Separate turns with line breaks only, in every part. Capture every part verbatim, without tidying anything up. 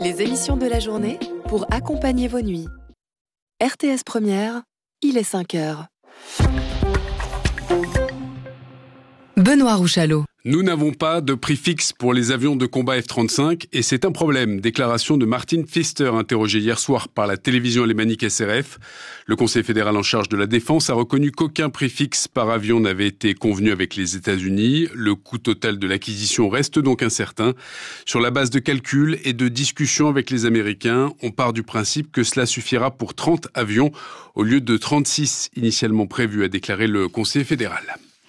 Les émissions de la journée pour accompagner vos nuits. R T S Première, il est cinq heures. Benoît Rouchalot.
Nous n'avons pas de prix fixe pour les avions de combat F trente-cinq et c'est un problème. Déclaration de Martin Pfister, interrogé hier soir par la télévision alémanique S R F. Le Conseil fédéral en charge de la défense a reconnu qu'aucun prix fixe par avion n'avait été convenu avec les États-Unis. Le coût total de l'acquisition reste donc incertain. Sur la base de calculs et de discussions avec les Américains, on part du principe que cela suffira pour trente avions au lieu de trente-six initialement prévus, a déclaré le Conseil fédéral.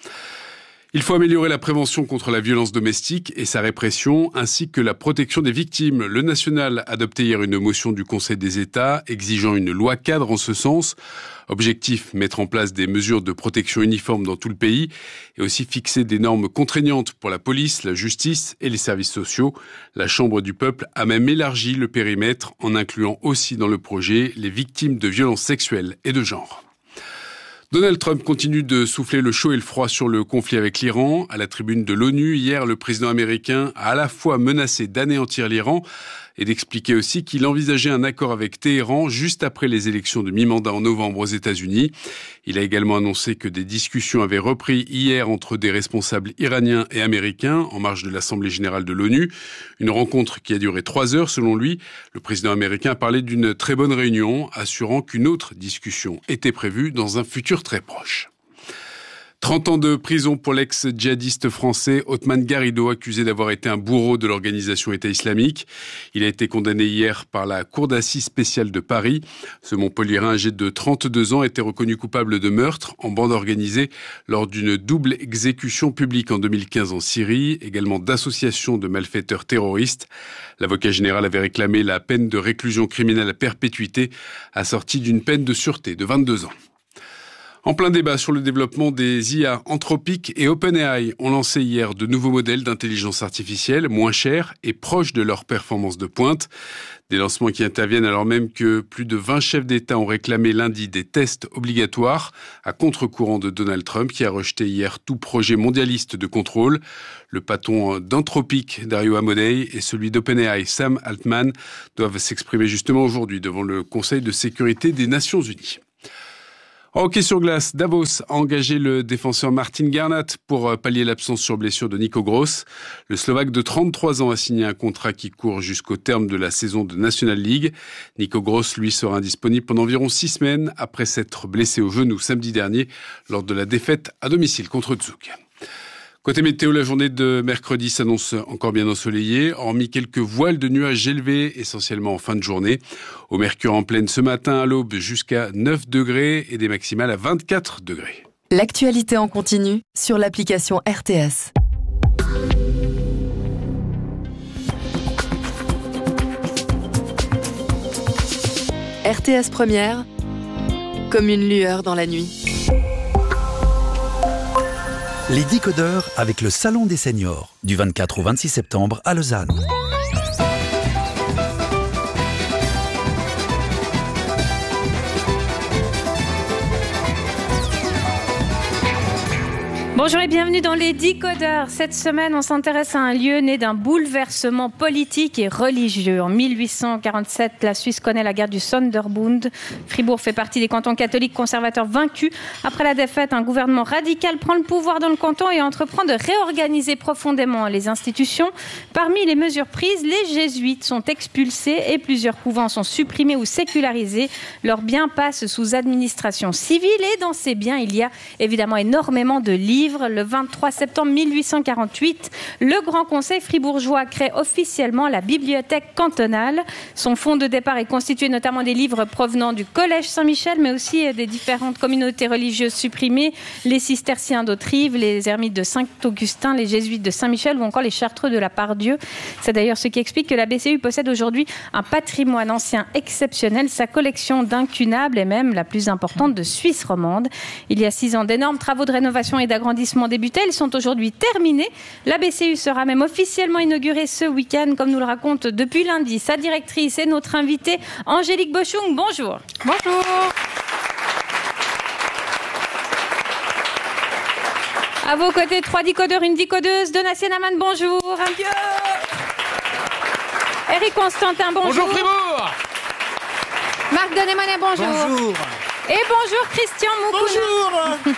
Il faut améliorer la prévention contre la violence domestique et sa répression, ainsi que la protection des victimes. Le National a adopté hier une motion du Conseil des États exigeant une loi cadre en ce sens. Objectif, mettre en place des mesures de protection uniformes dans tout le pays et aussi fixer des normes contraignantes pour la police, la justice et les services sociaux. La Chambre du peuple a même élargi le périmètre en incluant aussi dans le projet les victimes de violences sexuelles et de genre. Donald Trump continue de souffler le chaud et le froid sur le conflit avec l'Iran. À la tribune de l'ONU, hier, le président américain a à la fois menacé d'anéantir l'Iran et d'expliquer aussi qu'il envisageait un accord avec Téhéran juste après les élections de mi-mandat en novembre aux États-Unis. Il a également annoncé que des discussions avaient repris hier entre des responsables iraniens et américains en marge de l'Assemblée générale de l'ONU. Une rencontre qui a duré trois heures selon lui. Le président américain a parlé d'une très bonne réunion, assurant qu'une autre discussion était prévue dans un futur très proche. trente ans de prison pour l'ex-djihadiste français Othman Garrido, accusé d'avoir été un bourreau de l'organisation État islamique. Il a été condamné hier par la Cour d'assises spéciale de Paris. Ce Montpelliérain âgé de trente-deux ans a été reconnu coupable de meurtre en bande organisée lors d'une double exécution publique en deux mille quinze en Syrie, également d'association de malfaiteurs terroristes. L'avocat général avait réclamé la peine de réclusion criminelle à perpétuité, assortie d'une peine de sûreté de vingt-deux ans. En plein débat sur le développement des I A, Anthropic et OpenAI ont lancé hier de nouveaux modèles d'intelligence artificielle moins chers et proches de leur performance de pointe. Des lancements qui interviennent alors même que plus de vingt chefs d'État ont réclamé lundi des tests obligatoires à contre-courant de Donald Trump qui a rejeté hier tout projet mondialiste de contrôle. Le patron d'Anthropic, Dario Amodei, et celui d'OpenAI, Sam Altman, doivent s'exprimer justement aujourd'hui devant le Conseil de sécurité des Nations Unies. En hockey sur glace, Davos a engagé le défenseur Martin Garnat pour pallier l'absence sur blessure de Nico Gross. Le Slovaque de trente-trois ans a signé un contrat qui court jusqu'au terme de la saison de National League. Nico Gross, lui, sera indisponible pendant environ six semaines après s'être blessé au genou samedi dernier lors de la défaite à domicile contre Zug. Côté météo, la journée de mercredi s'annonce encore bien ensoleillée, hormis quelques voiles de nuages élevés, essentiellement en fin de journée. Au mercure en pleine ce matin à l'aube jusqu'à neuf degrés et des maximales à vingt-quatre degrés.
L'actualité en continu sur l'application R T S. R T S Première, comme une lueur dans la nuit.
Les décodeurs avec le Salon des Seniors, du vingt-quatre au vingt-six septembre à Lausanne.
Bonjour et bienvenue dans les Décodeurs. Cette semaine, on s'intéresse à un lieu né d'un bouleversement politique et religieux. En mille huit cent quarante-sept, la Suisse connaît la guerre du Sonderbund. Fribourg fait partie des cantons catholiques conservateurs vaincus. Après la défaite, un gouvernement radical prend le pouvoir dans le canton et entreprend de réorganiser profondément les institutions. Parmi les mesures prises, les jésuites sont expulsés et plusieurs couvents sont supprimés ou sécularisés. Leurs biens passent sous administration civile et dans ces biens, il y a évidemment énormément de livres. Le vingt-trois septembre mille huit cent quarante-huit, le Grand Conseil fribourgeois crée officiellement la bibliothèque cantonale. Son fonds de départ est constitué notamment des livres provenant du Collège Saint-Michel, mais aussi des différentes communautés religieuses supprimées, les cisterciens d'Autrive, les ermites de Saint-Augustin, les jésuites de Saint-Michel ou encore les chartreux de la Part-Dieu. C'est d'ailleurs ce qui explique que la B C U possède aujourd'hui un patrimoine ancien exceptionnel. Sa collection d'incunables est même la plus importante de Suisse romande. Il y a six ans, d'énormes travaux de rénovation et d'agrandissement débutés. Ils sont aujourd'hui terminés. La B C U sera même officiellement inaugurée ce week-end, comme nous le raconte depuis lundi sa directrice et notre invitée Angélique Boschung. Bonjour.
Bonjour.
À vos côtés, trois décodeurs, une décodeuse. Donatien Aman, bonjour. Eric Constantin, bonjour.
Bonjour Fribourg.
Marc Denemonet, bonjour.
Bonjour.
Et bonjour Christian Moukouna.
Bonjour.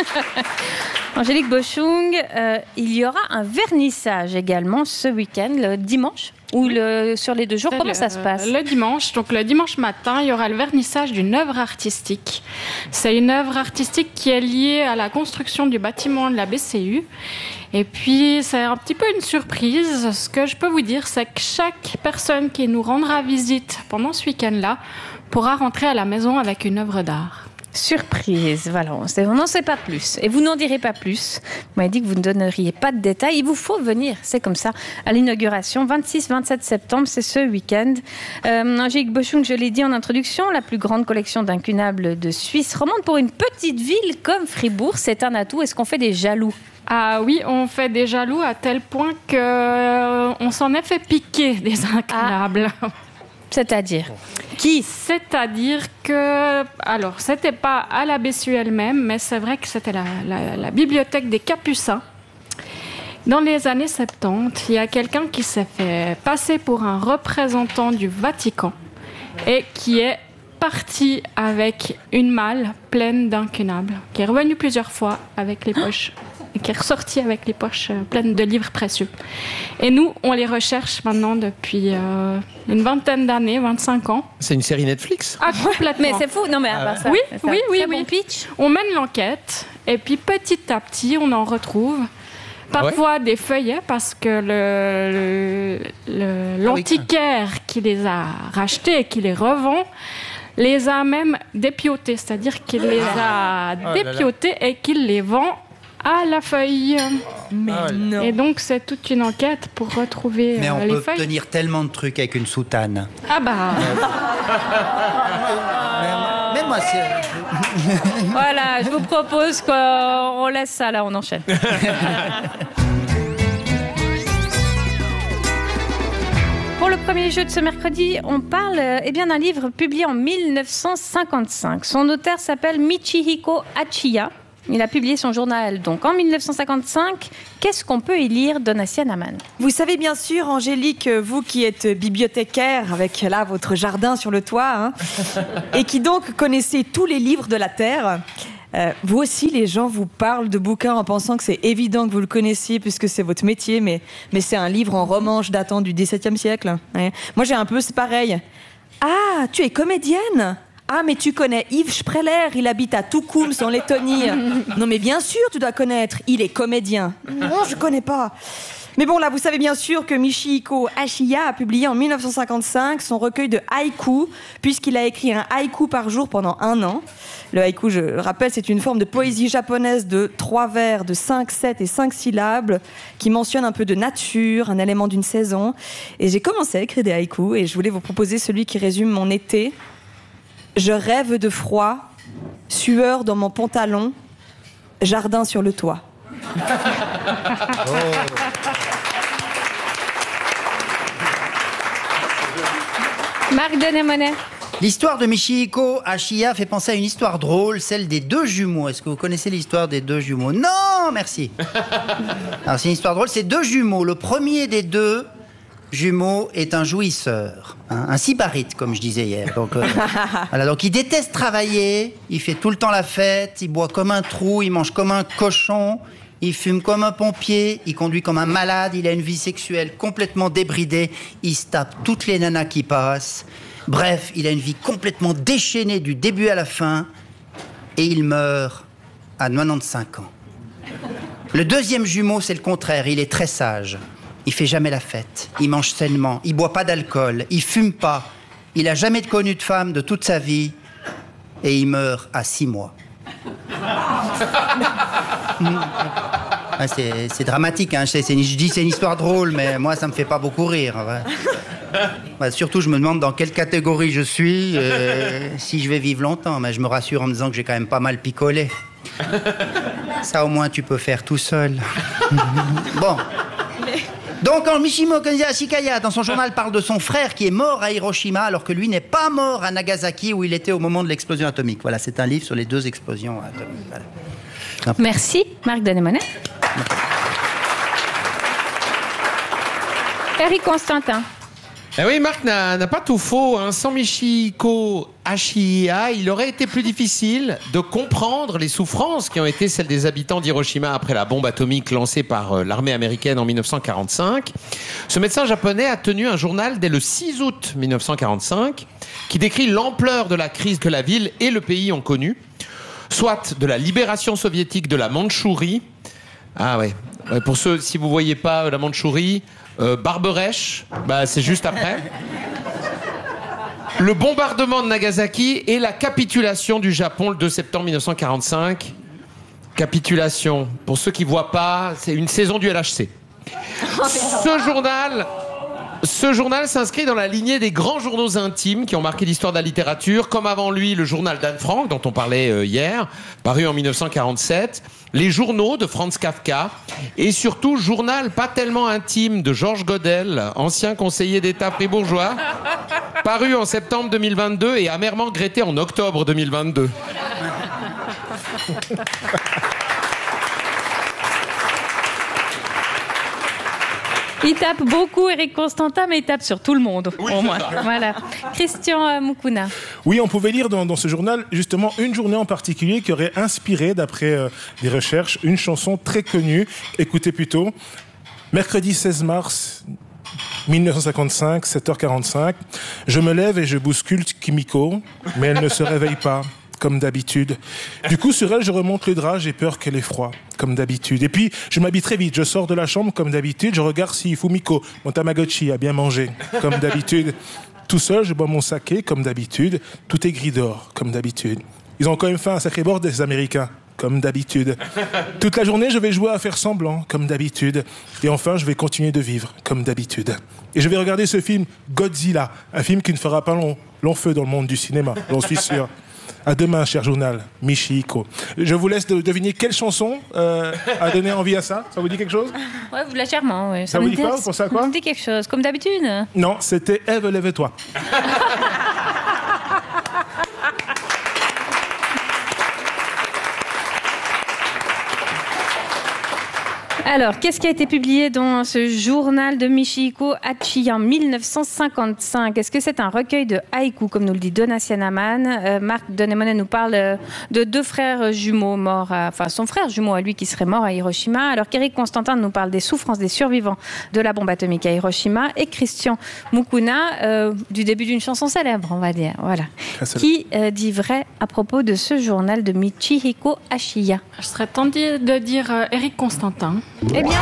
Angélique Boschung, euh, il y aura un vernissage également ce week-end, le dimanche, ou le, sur les deux jours.
C'est
Comment
le,
ça se passe?
Le dimanche. Donc le dimanche matin, il y aura le vernissage d'une œuvre artistique. C'est une œuvre artistique qui est liée à la construction du bâtiment de la B C U. Et puis, c'est un petit peu une surprise. Ce que je peux vous dire, c'est que chaque personne qui nous rendra visite pendant ce week-end-là pourra rentrer à la maison avec une œuvre d'art.
Surprise, voilà, on n'en sait pas plus. Et vous n'en direz pas plus. Vous m'avez dit que vous ne donneriez pas de détails. Il vous faut venir, c'est comme ça, à l'inauguration. vingt-six vingt-sept septembre, c'est ce week-end. Euh, Angélique Boschung, je l'ai dit en introduction, la plus grande collection d'incunables de Suisse romande. Pour une petite ville comme Fribourg, c'est un atout. Est-ce qu'on fait des jaloux?
Ah oui, on fait des jaloux à tel point qu'on s'en est fait piquer des incunables. Ah.
C'est-à-dire qui?
C'est-à-dire que, alors, c'était pas à la B C U elle-même, mais c'est vrai que c'était la, la, la bibliothèque des Capucins. Dans les années soixante-dix, il y a quelqu'un qui s'est fait passer pour un représentant du Vatican et qui est parti avec une malle pleine d'incunables, qui est revenu plusieurs fois avec les poches. Qui est ressorti avec les poches pleines de livres précieux. Et nous, on les recherche maintenant depuis euh, une vingtaine d'années, vingt-cinq ans.
C'est une série Netflix?
Ah, complètement.
Mais c'est fou, non mais à part ça,
oui,
ça,
oui, oui,
très
oui.
Bon pitch.
On mène l'enquête et puis petit à petit, on en retrouve. Parfois ah ouais des feuillets parce que le, le, le, l'antiquaire ah oui. qui les a rachetés et qui les revend les a même dépiotés, c'est-à-dire qu'il les a oh dépiotés et qu'il les vend à la feuille.
Mais oh non.
Et donc, c'est toute une enquête pour retrouver
Mais on
euh, les
peut
feuilles.
obtenir tellement de trucs avec une soutane.
Ah bah...
mais, mais moi, c'est...
Voilà, je vous propose qu'on laisse ça là, on enchaîne. Pour le premier jeu de ce mercredi, on parle eh bien, d'un livre publié en mille neuf cent cinquante-cinq. Son auteur s'appelle Michihiko Hachiya. Il a publié son journal donc en mille neuf cent cinquante-cinq. Qu'est-ce qu'on peut y lire, Donatien Naman?
Vous savez bien sûr, Angélique, vous qui êtes bibliothécaire avec là votre jardin sur le toit, hein, et qui donc connaissez tous les livres de la Terre, euh, vous aussi les gens vous parlent de bouquins en pensant que c'est évident que vous le connaissiez puisque c'est votre métier, mais, mais c'est un livre en romanche datant du dix-septième siècle. Hein. Moi j'ai un peu, c'est pareil. Ah, tu es comédienne ? Ah, mais tu connais Yves Spreller, il habite à Tukums, en Lettonie. Non, mais bien sûr, tu dois connaître, il est comédien. Non, je connais pas. Mais bon, là, vous savez bien sûr que Michihiko Hachiya a publié en mille neuf cent cinquante-cinq son recueil de haïkus, puisqu'il a écrit un haïku par jour pendant un an. Le haïku, je le rappelle, c'est une forme de poésie japonaise de trois vers, de cinq, sept et cinq syllabes, qui mentionne un peu de nature, un élément d'une saison. Et j'ai commencé à écrire des haïkus, et je voulais vous proposer celui qui résume mon été. Je rêve de froid, sueur dans mon pantalon, jardin sur le toit. Oh.
Marc Denemonet.
L'histoire de Michihiko Hachiya fait penser à une histoire drôle, celle des deux jumeaux. Est-ce que vous connaissez l'histoire des deux jumeaux? Non, merci. Alors, c'est une histoire drôle, c'est deux jumeaux. Le premier des deux jumeaux est un jouisseur, hein, un sybarite, comme je disais hier. Donc, euh, voilà, donc il déteste travailler, il fait tout le temps la fête, il boit comme un trou, il mange comme un cochon, il fume comme un pompier, il conduit comme un malade, il a une vie sexuelle complètement débridée, il se tape toutes les nanas qui passent. Bref, il a une vie complètement déchaînée du début à la fin et il meurt à quatre-vingt-quinze ans. Le deuxième jumeau, c'est le contraire, il est très sage. Il fait jamais la fête, il mange sainement, il boit pas d'alcool, il fume pas, il a jamais connu de femme de toute sa vie et il meurt à six mois. ah, c'est, c'est dramatique, hein. c'est, c'est, je dis c'est une histoire drôle, mais moi ça me fait pas beaucoup rire. Ouais. Bah, surtout je me demande dans quelle catégorie je suis, euh, si je vais vivre longtemps, mais je me rassure en me disant que j'ai quand même pas mal picolé. Ça au moins tu peux faire tout seul. Bon. Donc, en Michihiko Hachiya, dans son journal, parle de son frère qui est mort à Hiroshima, alors que lui n'est pas mort à Nagasaki, où il était au moment de l'explosion atomique. Voilà, c'est un livre sur les deux explosions atomiques. Voilà.
Merci, Marc Denemonet. Eric Constantin.
Eh oui, Marc n'a, n'a pas tout faux. Hein. Sans Michiko Ashiya, il aurait été plus difficile de comprendre les souffrances qui ont été celles des habitants d'Hiroshima après la bombe atomique lancée par l'armée américaine en dix-neuf cent quarante-cinq. Ce médecin japonais a tenu un journal dès le six août dix-neuf cent quarante-cinq qui décrit l'ampleur de la crise que la ville et le pays ont connue, soit de la libération soviétique de la Mandchourie. Ah ouais, ouais pour ceux, si vous voyez pas la Mandchourie... Euh, Barberèche, bah, c'est juste après. Le bombardement de Nagasaki et la capitulation du Japon le deux septembre dix-neuf cent quarante-cinq. Capitulation, pour ceux qui ne voient pas, c'est une saison du L H C. Ce journal... Ce journal s'inscrit dans la lignée des grands journaux intimes qui ont marqué l'histoire de la littérature, comme avant lui le journal d'Anne Frank, dont on parlait euh, hier, paru en dix-neuf cent quarante-sept, les journaux de Franz Kafka, et surtout journal pas tellement intime de Georges Godel, ancien conseiller d'État fribourgeois, paru en septembre deux mille vingt-deux et amèrement regretté en octobre deux mille vingt-deux.
Il tape beaucoup, Éric Constantin, mais il tape sur tout le monde, oui, au moins. Voilà. Christian euh, Mukuna.
Oui, on pouvait lire dans, dans ce journal, justement, une journée en particulier qui aurait inspiré, d'après euh, des recherches, une chanson très connue. Écoutez plutôt. Mercredi seize mars dix-neuf cent cinquante-cinq, sept heures quarante-cinq. Je me lève et je bouscule Kimiko, mais elle ne se réveille pas. Comme d'habitude. Du coup, sur elle, je remonte le drap, j'ai peur qu'elle ait froid, comme d'habitude. Et puis, je m'habille très vite, je sors de la chambre, comme d'habitude, je regarde si Fumiko, mon Tamagotchi, a bien mangé, comme d'habitude. Tout seul, je bois mon saké, comme d'habitude. Tout est gris d'or, comme d'habitude. Ils ont quand même fait un sacré bord des Américains, comme d'habitude. Toute la journée, je vais jouer à faire semblant, comme d'habitude. Et enfin, je vais continuer de vivre, comme d'habitude. Et je vais regarder ce film Godzilla, un film qui ne fera pas long, long feu dans le monde du cinéma, j'en suis sûr. À demain, cher journal, Michiko. Je vous laisse de deviner quelle chanson euh, a donné envie à ça. Ça vous dit quelque chose?
Ouais, légèrement. Ouais.
Ça, ça vous dit quoi? Vous pensez à quoi?
Ça me dit quelque chose, comme d'habitude.
Non, c'était Ève, lève-toi.
Alors, qu'est-ce qui a été publié dans ce journal de Michiko Ashiya en dix-neuf cent cinquante-cinq? Est-ce que c'est un recueil de haïkus, comme nous le dit Donatien Amann? euh, Marc Denemonet nous parle euh, de deux frères jumeaux morts, à, enfin son frère jumeau à lui qui serait mort à Hiroshima, alors qu'Éric Constantin nous parle des souffrances des survivants de la bombe atomique à Hiroshima, et Christian Mukuna euh, du début d'une chanson célèbre, on va dire, voilà, qui euh, dit vrai à propos de ce journal de Michiko Ashiya.
Je serais tentée de dire euh, Éric Constantin.
Eh bien,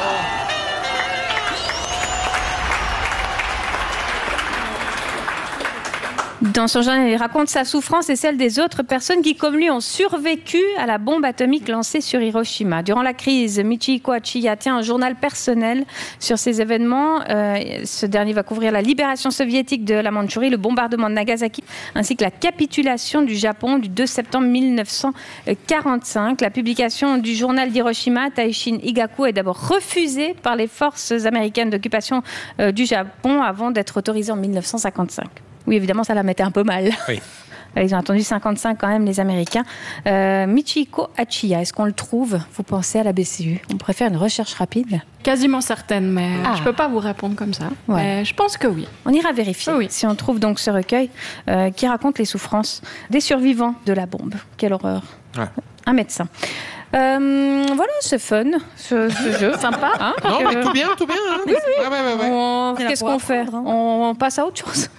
dans son journal, il raconte sa souffrance et celle des autres personnes qui, comme lui, ont survécu à la bombe atomique lancée sur Hiroshima. Durant la crise, Michiko Ashiya tient un journal personnel sur ces événements. Euh, ce dernier va couvrir la libération soviétique de la Mandchourie, le bombardement de Nagasaki, ainsi que la capitulation du Japon du deux septembre dix-neuf cent quarante-cinq. La publication du journal d'Hiroshima, Taishin Higaku, est d'abord refusée par les forces américaines d'occupation euh, du Japon avant d'être autorisée en dix-neuf cent cinquante-cinq. Oui, évidemment, ça la mettait un peu mal. Oui. Ils ont attendu cinquante-cinq quand même, les Américains. Euh, Michiko Ashiya, est-ce qu'on le trouve? Vous pensez à la B C U? On préfère une recherche rapide?
Quasiment certaine, mais ah. je ne peux pas vous répondre comme ça. Ouais. Mais je pense que oui.
On ira vérifier oui. si on trouve donc ce recueil euh, qui raconte les souffrances des survivants de la bombe. Quelle horreur. Ouais. Un médecin. Euh, voilà, c'est fun, ce, ce jeu, sympa. Hein,
non, mais tout bien, tout bien. Hein.
Oui, oui.
Ouais, ouais, ouais, ouais.
On... Qu'est-ce qu'on fait? Hein. On passe à autre chose.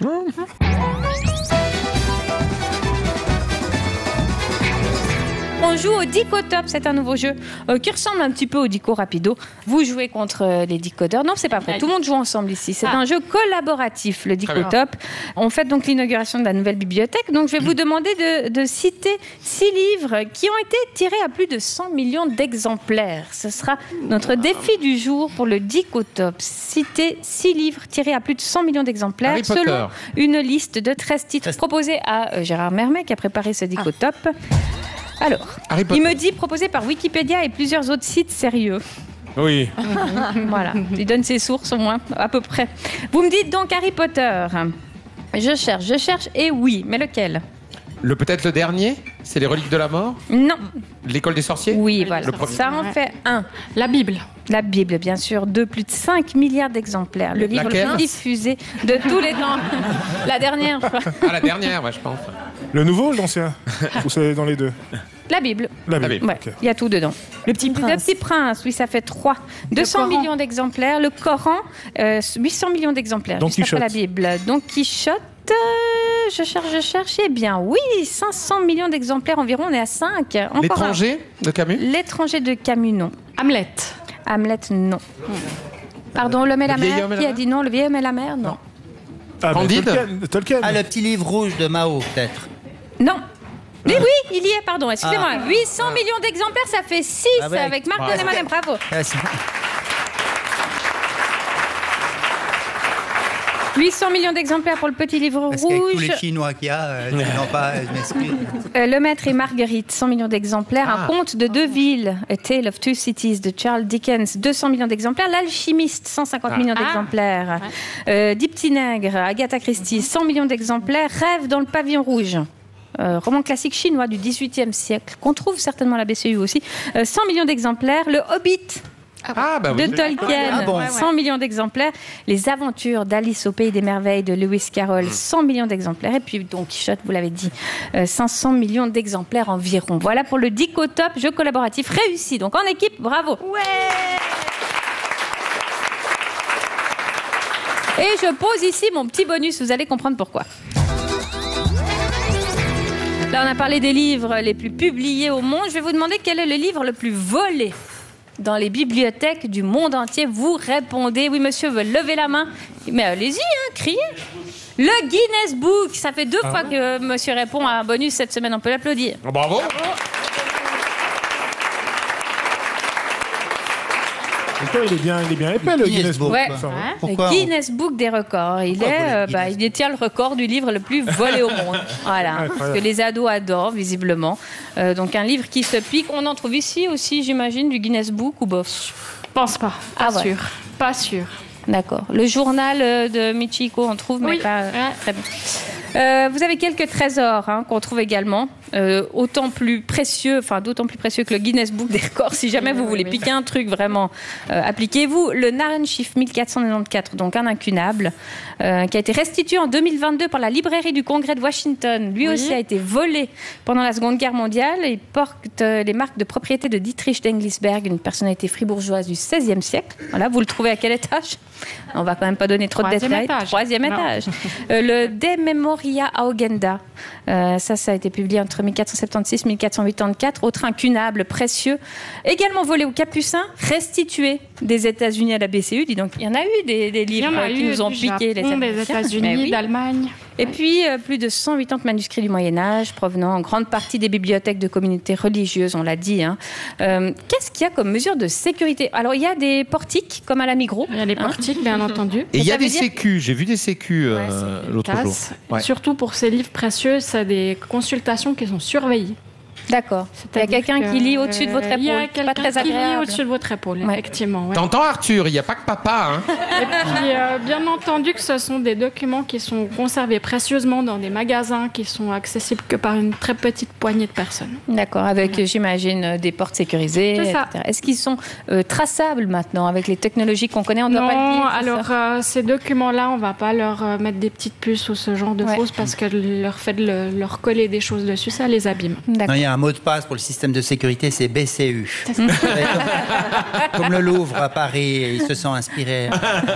On joue au Dicotop, c'est un nouveau jeu euh, qui ressemble un petit peu au Dico Rapido. Vous jouez contre euh, les Dicodeurs. Non, c'est pas vrai. Tout le monde joue ensemble ici. C'est ah. un jeu collaboratif, le Dicotop. On fait donc l'inauguration de la nouvelle bibliothèque. Donc, je vais vous demander de, de citer six livres qui ont été tirés à plus de cent millions d'exemplaires. Ce sera notre défi du jour pour le Dicotop. Citer six livres tirés à plus de cent millions d'exemplaires selon une liste de treize titres proposés à euh, Gérard Mermet qui a préparé ce Dicotop. Ah. Alors, il me dit proposé par Wikipédia et plusieurs autres sites sérieux.
Oui.
Voilà, il donne ses sources au moins, à peu près. Vous me dites donc Harry Potter. Je cherche, je cherche, et oui, mais lequel?
Le peut-être le dernier? C'est les reliques de la mort?
Non.
L'école des sorciers?
Oui, voilà.
Le premier.
Ça en fait un.
La Bible.
La Bible, bien sûr, de plus de cinq milliards d'exemplaires. Le livre
Laquelle?
le plus diffusé de tous les temps. La dernière, je crois.
Ah, la dernière, ouais, je pense.
Le nouveau ou l'ancien? Ou c'est dans les deux?
La Bible.
La Bible.
Ouais,
ok.
il y a tout dedans.
Le Petit Prince.
Le Petit Prince, oui, ça fait trois. deux cents
Coran.
millions d'exemplaires. Le Coran, euh, huit cents millions d'exemplaires.
Don
juste après
Quichotte.
la Bible. Don Quichotte, euh, je cherche, je cherche. Eh bien, oui, cinq cents millions d'exemplaires environ. On est à cinq. Encore
L'étranger de Camus?
un. L'étranger de Camus, non.
Hamlet.
Hamlet, non. Pardon, L'homme et la
Le vieil
mer.
homme et la
Qui a
mer
dit non? Le vieil homme et la mer, non.
Ah, mais
Candide.
Tolkien. Tolkien.
Ah, le petit livre rouge de Mao, peut-être.
Non. Mais oui, il y est, pardon, excusez-moi.
Ah.
huit cents millions d'exemplaires, ça fait six
Ah ouais.
avec Marc
Ouais.
Deneman, bravo.
Ah, c'est-
huit cents millions d'exemplaires pour le petit livre
Parce qu'avec tous
rouge.
les Chinois qu'il y a, euh, ils n'ont pas, je m'excuse.
Euh, Le Maître et Marguerite, cent millions d'exemplaires.
Ah.
Un conte de deux villes, A Tale of Two Cities de Charles Dickens, deux cents millions d'exemplaires. L'Alchimiste, cent cinquante
Ah.
millions
Ah.
d'exemplaires. Euh, Dix petits nègres, Agatha Christie, cent millions d'exemplaires. Rêve dans le pavillon rouge. Euh, roman classique chinois du dix-huitième siècle, qu'on trouve certainement à la B C U aussi. Euh, cent millions d'exemplaires. Le Hobbit
Ah, bah oui.
de Tolkien,
Ah bon.
cent millions d'exemplaires. Les aventures d'Alice au Pays des Merveilles de Lewis Carroll, cent millions d'exemplaires. Et puis Don Quichotte, vous l'avez dit, euh, cinq cents millions d'exemplaires environ. Voilà pour le Dicotop, jeu collaboratif réussi. Donc en équipe, bravo. Et je pose ici mon petit bonus, vous allez comprendre pourquoi. Là, on a parlé des livres les plus publiés au monde. Je vais vous demander quel est le livre le plus volé dans les bibliothèques du monde entier. Vous répondez. Oui, monsieur veut lever la main. Mais allez-y, hein, criez. Le Guinness Book. Ça fait deux fois que monsieur répond à un bonus cette semaine. On peut l'applaudir.
Ah, bravo.
Il est bien, il est bien épais, le
Guinness
Guinness Book.
Ouais.
Ça va.
Pourquoi
le
on-
Guinness Book des records. Il,
Pourquoi
est,
vous, le
euh, bah,
Guinness
il détient le record du livre le plus volé au monde. Voilà. Parce
Incroyable.
que les ados adorent, visiblement. Euh, donc un livre qui se pique. On en trouve ici aussi, j'imagine, du Guinness Book ou bof.
Pense pas. Pas
Ah ouais.
sûr. Pas sûr.
D'accord. Le journal euh, de Michiko, on trouve, mais
Oui.
pas.
Ouais.
Très bien. Euh, vous avez quelques trésors hein, qu'on trouve également, euh, autant plus précieux, enfin d'autant plus précieux que le Guinness Book des records. Si jamais
Oui,
vous
oui,
voulez
oui.
piquer un truc vraiment, euh, appliquez-vous. Le Narrenschiff mille quatre cent quatre-vingt-quatorze, donc un incunable, euh, qui a été restitué en deux mille vingt-deux par la librairie du Congrès de Washington. Lui
Oui.
aussi a été volé pendant la Seconde Guerre mondiale. Il porte euh, les marques de propriété de Dietrich d'Englisberg, une personnalité fribourgeoise du seizième siècle. Voilà, vous le trouvez à quel étage? On va quand même pas donner trop de
Troisième
détails.
étage.
Troisième
Non.
étage. Euh, le De Memoria Augenda. Euh, ça, ça a été publié entre mille quatre cent soixante-seize et mille quatre cent quatre-vingt-quatorze. Autre incunable précieux, également volé aux Capucins, restitué des États-Unis à la B C U. Dis donc, il y en a eu des, des
Il y
livres
en a
qui
eu
nous ont
du
piqué les
Japon, des
Américains. Mais
États-Unis,
oui.
d'Allemagne.
Et puis, euh, plus de cent quatre-vingts manuscrits du Moyen-Âge, provenant en grande partie des bibliothèques de communautés religieuses, on l'a dit. Hein. Euh, Qu'est-ce qu'il y a comme mesure de sécurité? Alors, il y a des portiques, comme à la Migros.
Il y a des
hein.
portiques, bien entendu.
Et il y a
ça veut
des
dire-
sécu. J'ai vu des sécu euh,
Ouais, c'est
l'autre jour.
efficace.
Ouais.
Surtout pour ces livres précieux, c'est des consultations qui sont surveillées.
D'accord. Il y a quelqu'un qui lit au-dessus de votre épaule.
Il y a
Pas
quelqu'un
très
qui lit
agréable.
au-dessus de votre épaule,
Ouais.
effectivement. ouais.
T'entends, Arthur? Il n'y a pas que papa, hein?
Et puis, euh, bien entendu que ce sont des documents qui sont conservés précieusement dans des magasins qui sont accessibles que par une très petite poignée de personnes.
D'accord, avec, euh, j'imagine, euh, des portes sécurisées,
C'est ça.
et cetera. Est-ce qu'ils sont euh, traçables maintenant avec les technologies qu'on connaît? On ne doit
Non,
pas le dire. c'est
alors
ça
euh, ces documents-là, on va pas leur euh, mettre des petites puces ou ce genre de
Ouais.
choses parce que leur fait de le- leur coller des choses dessus, ça les abîme.
Non,
D'accord.
il y a un mot de passe pour le système de sécurité, c'est B C U. comme, comme le Louvre à Paris, ils se sont inspirés.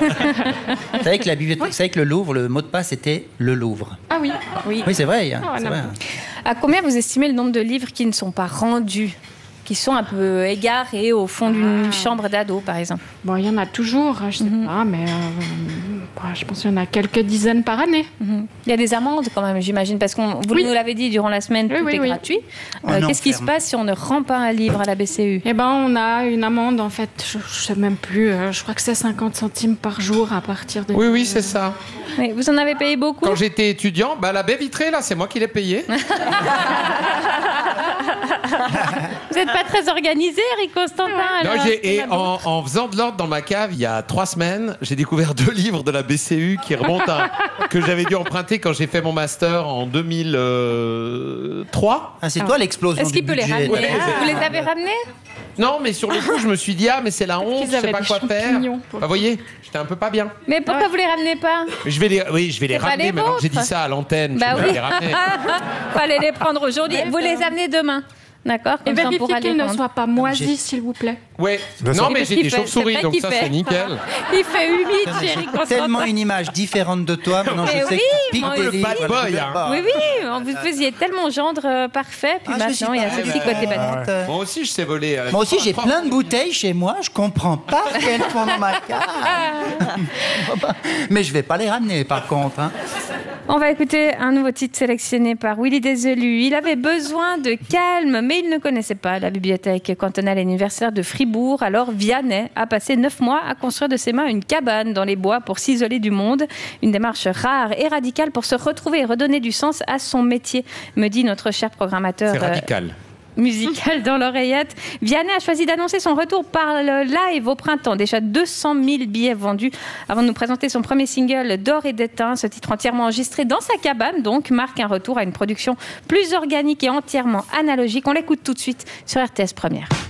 Vous savez que la bibliothèque, vous savez que le Louvre, le mot de passe était le Louvre.
Ah oui,
Oui.
Oui, c'est vrai. hein,
Ah,
c'est
non.
vrai.
À combien vous estimez le nombre de livres qui ne sont pas rendus, qui sont un peu égarés au fond d'une
Ah.
chambre d'ado, par exemple?
bon, il y en a toujours, je sais
Mhm.
pas, mais euh, bah, je pense qu'il y en a quelques dizaines par année.
Mhm. Il y a des amendes quand même, j'imagine, parce qu'on vous
Oui.
nous l'avez dit durant la semaine,
Oui,
tout
oui,
est
oui.
gratuit.
On
Euh, Qu'est-ce qui se
enferme.
passe si on ne rend pas un livre à la B C U?
Eh ben, on a une amende, en fait, je, je sais même plus, euh, je crois que c'est cinquante centimes par jour à partir de...
Oui, oui, c'est ça.
Oui, vous en avez payé beaucoup?
Quand j'étais étudiant, bah, la baie vitrée, là, c'est moi qui l'ai payée.
Vous n'êtes pas très organisé, Eric Constantin.
Non,
alors,
j'ai- et en, en faisant de l'ordre dans ma cave, il y a trois semaines, j'ai découvert deux livres de la B C U qui remontent à... que j'avais dû emprunter quand j'ai fait mon master en deux mille trois.
Ah, c'est toi l'explosion
Est-ce
du
qu'il peut les
budget.
ramener
Ouais.
Vous les avez ramenés?
Non, mais sur le coup, je me suis dit, ah, mais c'est la honte,
qu'ils
je sais
avaient
pas
des
quoi faire.
champignons pour-
Bah, vous voyez, j'étais un peu pas bien.
Mais pourquoi vous les ramenez pas?
Mais je vais les, oui, je vais les
C'est pas
ramener,
les
maintenant que j'ai dit
vôtres.
ça à l'antenne.
Bah
je vais
oui.
les ramener.
Fallait les prendre aujourd'hui. Vous les amenez demain. D'accord?
Et
Comme ça, on
vérifiez
pourra les
qu'ils ne
rendre.
soient pas moisis, s'il vous plaît.
Ouais.
Bien
Non,
sûr.
mais
Qu'est-ce
j'ai
qu'il
des
fait
chauves-souris,
C'est vrai
donc
qu'il
ça,
fait.
c'est nickel.
Il fait humide,
J'ai
Eric Constantin.
tellement une image différente de toi. Maintenant,
Mais
je sais
oui,
que Pic
moi
des
aussi.
livres,
Bad
voilà,
boy,
je
hein.
pars.
Oui, oui, vous faisiez tellement gendre euh, parfait, puis
Ah, je suis
maintenant il y a
pas-
ce petit côté bad.
Euh,
Moi aussi, je sais voler. euh,
Moi aussi, j'ai plein de bouteilles chez moi. Je comprends pas qu'elles font dans ma cave. Mais je vais pas les ramener, par contre. hein.
On va écouter un nouveau titre sélectionné par Willy Déselu. Il avait besoin de calme, mais il ne connaissait pas la bibliothèque cantonale et universitaire de Fribourg. Alors Vianney a passé neuf mois à construire de ses mains une cabane dans les bois pour s'isoler du monde. Une démarche rare et radicale pour se retrouver et redonner du sens à son métier, me dit notre cher programmateur.
C'est
euh,
radical.
musical dans l'oreillette. Vianney a choisi d'annoncer son retour par le live au printemps. Déjà deux cent mille billets vendus avant de nous présenter son premier single D'or et d'étain. Ce titre entièrement enregistré dans sa cabane, donc, marque un retour à une production plus organique et entièrement analogique. On l'écoute tout de suite sur R T S Première.